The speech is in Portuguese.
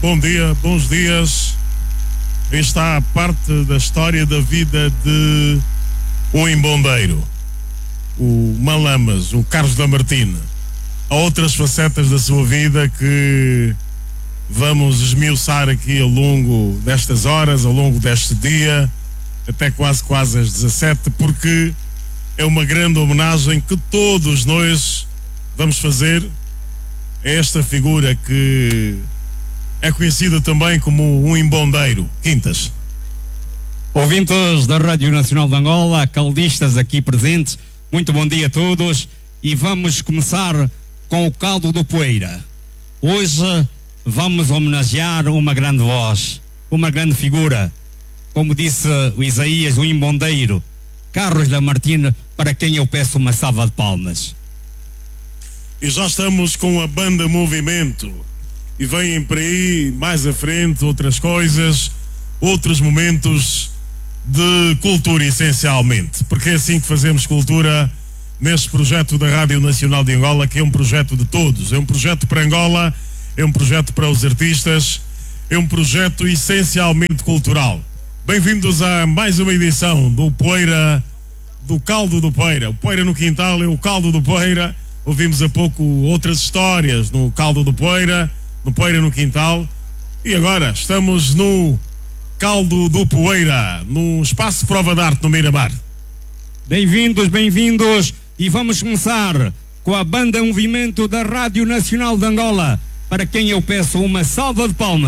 Bom dia, bons dias. Está a parte da história da vida de um embondeiro, o Malamas, o Carlos Lamartine. Há outras facetas da sua vida que vamos esmiuçar aqui ao longo destas horas, ao longo deste dia, até quase às 17, porque é uma grande homenagem que todos nós vamos fazer a esta figura que é conhecida também como um embondeiro. Quintas. Ouvintes da Rádio Nacional de Angola, caldistas aqui presentes, muito bom dia a todos e vamos começar com o caldo do Poeira. Hoje vamos homenagear uma grande voz, uma grande figura, como disse o Isaías, um embondeiro, Carlos Lamartine, para quem eu peço uma salva de palmas. E já estamos com a banda Movimento e vêm por aí mais à frente outras coisas, outros momentos de cultura essencialmente, porque é assim que fazemos cultura neste projeto da Rádio Nacional de Angola, que é um projeto de todos, é um projeto para Angola, é um projeto para os artistas, é um projeto essencialmente cultural. Bem-vindos a mais uma edição do Poeira, do Caldo do Poeira. O Poeira no Quintal é o Caldo do Poeira. Ouvimos há pouco outras histórias no Caldo do Poeira, no Poeira no Quintal, e agora estamos no Caldo do Poeira, no Espaço Prova de Arte no Miramar. Bem-vindos, bem-vindos, e vamos começar com a banda Movimento da Rádio Nacional de Angola, para quem eu peço uma salva de palmas.